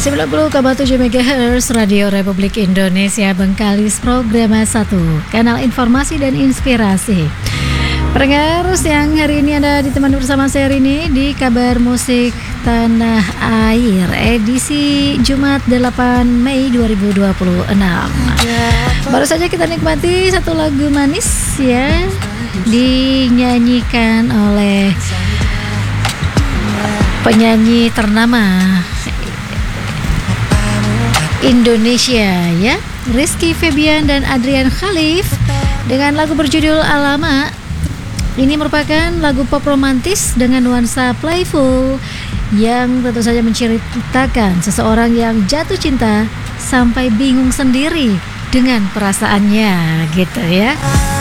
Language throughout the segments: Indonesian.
90,7 MHz Radio Republik Indonesia Bengkalis, program 1 Kanal Informasi dan Inspirasi. Pendengar, siang hari ini Anda ditemani bersama saya Rini di Kabar Musik Tanah Air edisi Jumat 8 Mei 2026. Baru saja kita nikmati satu lagu manis ya, dinyanyikan oleh penyanyi ternama Indonesia ya, Rizky Febian dan Adrian Khalif dengan lagu berjudul Alamak. Ini merupakan lagu pop romantis dengan nuansa playful yang tentu saja menceritakan seseorang yang jatuh cinta sampai bingung sendiri dengan perasaannya gitu ya.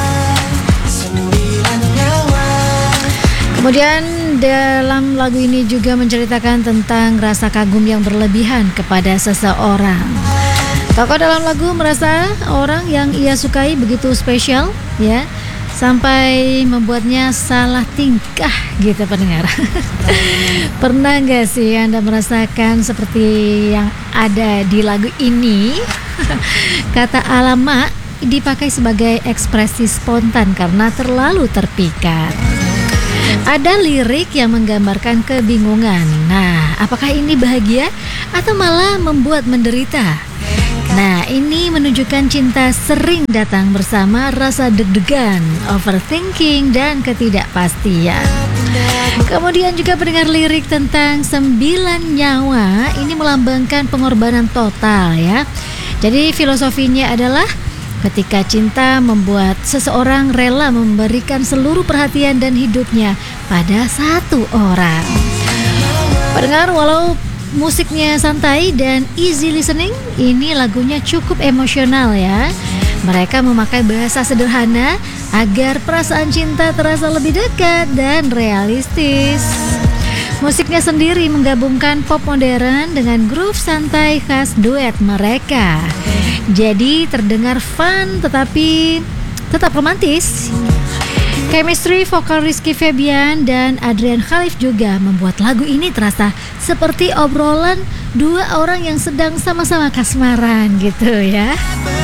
Kemudian dalam lagu ini juga menceritakan tentang rasa kagum yang berlebihan kepada seseorang. Tokoh dalam lagu merasa orang yang ia sukai begitu spesial ya, sampai membuatnya salah tingkah gitu pendengar. Pernah gak sih Anda merasakan seperti yang ada di lagu ini? Kata alamak dipakai sebagai ekspresi spontan karena terlalu terpikat. Ada lirik yang menggambarkan kebingungan. Nah, apakah ini bahagia atau malah membuat menderita? Nah, ini menunjukkan cinta sering datang bersama rasa deg-degan, overthinking, dan ketidakpastian. Kemudian juga pendengar lirik tentang 9 nyawa, ini melambangkan pengorbanan total ya. Jadi filosofinya adalah ketika cinta membuat seseorang rela memberikan seluruh perhatian dan hidupnya pada satu orang. Pendengar, walau musiknya santai dan easy listening, ini lagunya cukup emosional ya. Mereka memakai bahasa sederhana agar perasaan cinta terasa lebih dekat dan realistis. Musiknya sendiri menggabungkan pop modern dengan groove santai khas duet mereka. Jadi terdengar fun tetapi tetap romantis. Chemistry vokal Rizky Febian dan Adrian Khalif juga membuat lagu ini terasa seperti obrolan dua orang yang sedang sama-sama kasmaran gitu ya.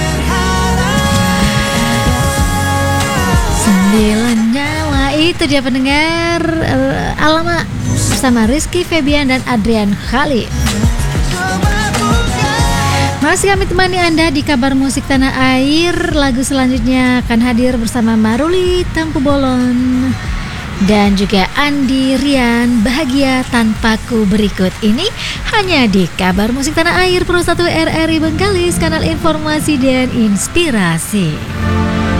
9 nyawa, itu dia pendengar, alamak bersama Rizky Febian dan Adrian Khalif. Masih kami temani Anda di Kabar Musik Tanah Air. Lagu selanjutnya akan hadir bersama Maruli Tampu Bolon dan juga Andi Rian, Bahagia Tanpaku. Berikut ini hanya di Kabar Musik Tanah Air Pro 1 RRI Bengkalis, kanal informasi dan inspirasi.